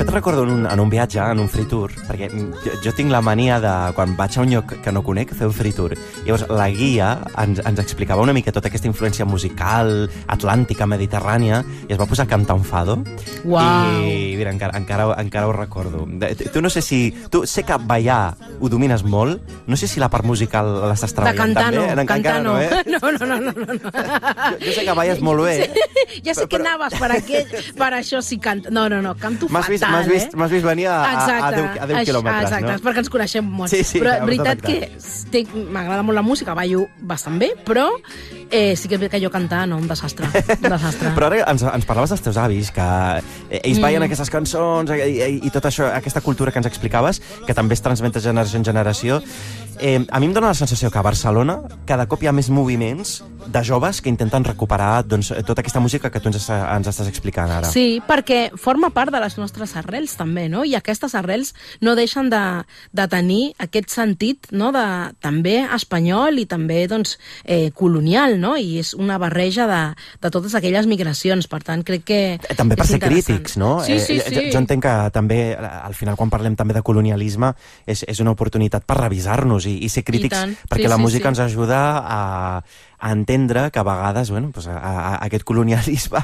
et recordo en un viatge, en un free tour, perquè jo tinc la mania de, quan vaig a un lloc que no conec, fer un free tour. Llavors, la guia ens explicava una mica tota aquesta influència musical, atlàntica, mediterrània, i es va posar a cantar un fado. Uau! I mira, encara ho recordo. Tu no sé si... Tu sé que ballar ho domines molt, no sé si la part musical l'estàs treballant també. De cantar no. No. Jo sé que balles molt bé. Sí, ja sé que anaves per això si canta. No, canto fatal, M'has vist venir a 10 quilòmetres, exacte, no? és perquè ens coneixem molt. Sí, però veritat que m'agrada molt la música, ballo bastant bé, però sí que és veritat que jo cantar, no, un desastre. Però ara ens parlaves dels teus avis, que ells ballen aquestes cançons i tota això, aquesta cultura que ens explicaves, que també es transmet de generació en generació. A mi em dóna la sensació que a Barcelona cada cop hi ha més moviments de joves que intenten recuperar tota aquesta música que tu ens estàs explicant ara. Sí, perquè forma part de les nostres arrels també, no? I aquestes arrels no deixen de tenir aquest sentit, no? També espanyol i també colonial, no? I és una barreja de totes aquelles migracions, per tant crec que també per ser crítics, no? Sí. Jo entenc que també, al final, quan parlem també de colonialisme, és una oportunitat per revisar-nos i ser crítics, perquè la música ens ajuda a entendre que a vegades aquest colonialisme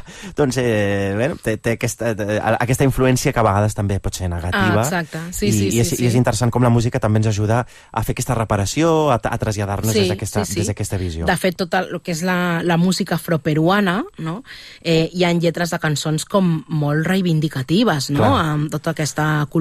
té aquesta influència que a vegades també pot ser negativa. Exacte, I és interessant com la música també ens ajuda a fer aquesta reparació, a traslladar-nos des d'aquesta visió. De fet, tot el que és la música afroperuana, no? Hi ha lletres de cançons com molt reivindicatives, no? Amb tot aquest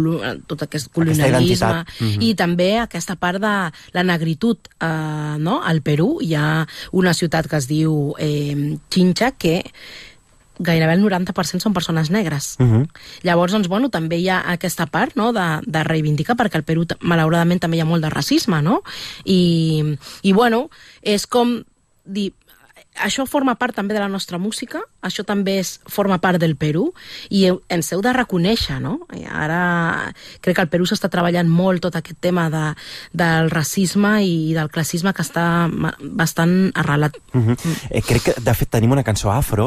colonialisme i també aquesta part de la negritud, no? Al Perú hi ha una ciutat que es diu Chincha, que gairebé el 90% són persones negres. Llavors, també hi ha aquesta part, no? de reivindicar, perquè al Perú, malauradament, també hi ha molt de racisme, no? I és com dir... Això forma part també de la nostra música, això també forma part del Perú, i ens heu de reconèixer, no? I ara crec que al Perú s'està treballant molt tot aquest tema del racisme i del classisme que està bastant arrelat. Crec que, de fet, tenim una cançó afro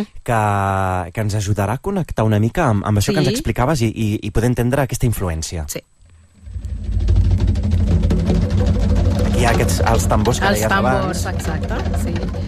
que ens ajudarà a connectar una mica amb això que ens explicaves i poder entendre aquesta influència. Sí. Aquí hi ha els tambors que deies abans. Els tambors, exacte, sí.